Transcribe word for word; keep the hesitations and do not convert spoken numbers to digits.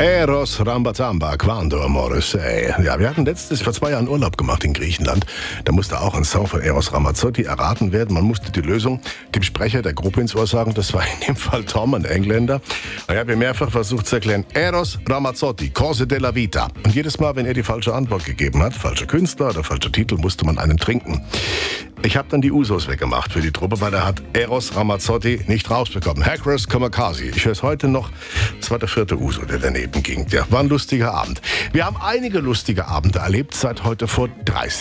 Eros Ramazamba, Quando Amore Sei. Ja, wir hatten letztes, vor zwei Jahren Urlaub gemacht in Griechenland. Da musste auch ein Song von Eros Ramazzotti erraten werden. Man musste die Lösung dem Sprecher der Gruppe ins Ohr sagen. Das war in dem Fall Tom, ein Engländer. Ich habe mehrfach versucht zu erklären, Eros Ramazzotti, Cose della Vita. Und jedes Mal, wenn er die falsche Antwort gegeben hat, falscher Künstler oder falscher Titel, musste man einen trinken. Ich habe dann die Usos weggemacht für die Truppe, weil er hat Eros Ramazzotti nicht rausbekommen. Hackers Kamikaze. Ich höre es heute noch. Das war der vierte Uso, der daneben ging. Ja, war ein lustiger Abend. Wir haben einige lustige Abende erlebt seit heute vor dreißig